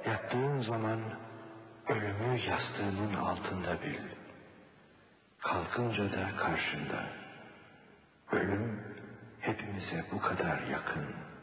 Yattığın zaman ölümü yastığının altında bil. Kalkınca da karşında. Ölüm hepimize bu kadar yakın.